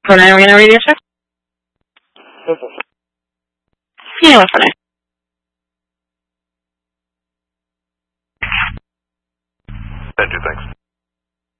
¿Con alguna radio, sir? Yeah, what's the name? Thank you, thanks.